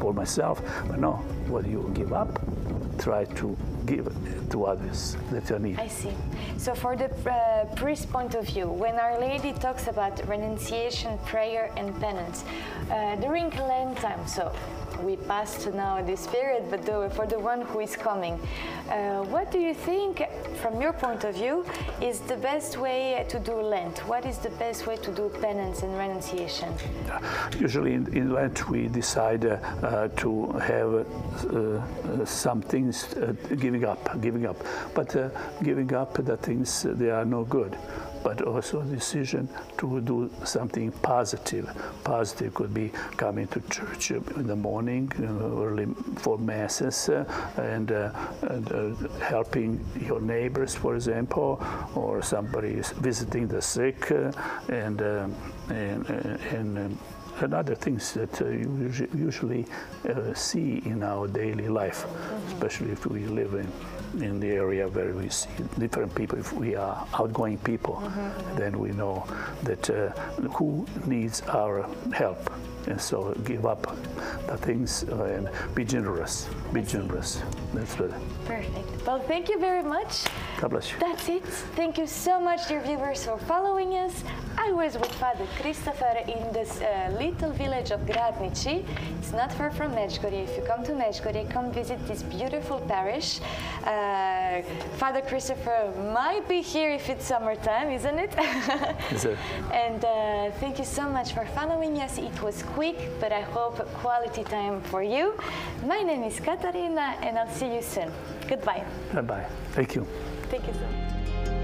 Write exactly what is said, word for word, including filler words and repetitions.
for myself. But no, what you give up, try to give to others that you need. I see. So for the uh, priest point of view, when Our Lady talks about renunciation, prayer, and penance, uh, during Lent time, so we passed now this period, but the, for the one who is coming, uh, what do you think, from your point of view, is the best way to do Lent? What is the best way to do penance and renunciation? Usually in, in Lent we decide uh, uh, to have uh, uh, some things uh, giving up, giving up, but uh, giving up the things uh, they are no good. But also a decision to do something positive. Positive could be coming to church in the morning, you know, early for masses, uh, and, uh, and uh, helping your neighbors, for example, or somebody is visiting the sick, uh, and, uh, and, uh, and um, and other things that uh, you usually uh, see in our daily life, mm-hmm. especially if we live in, in the area where we see different people. If we are outgoing people, mm-hmm. then we know that uh, who needs our help. And so give up the things uh, and be generous. Be generous. That's what. Perfect. Well, thank you very much. God bless you. That's it. Thank you so much, dear viewers, for following us. I was with Father Christopher in this uh, little village of Gradnici. It's not far from Medjugorje. If you come to Medjugorje, come visit this beautiful parish. Uh, Father Christopher might be here if it's summertime, isn't it? Is it? And uh, thank you so much for following us. It was quick, but I hope quality time for you. My name is Katarina, and I'll see you soon. Goodbye. Bye-bye. Thank you. Thank you so much.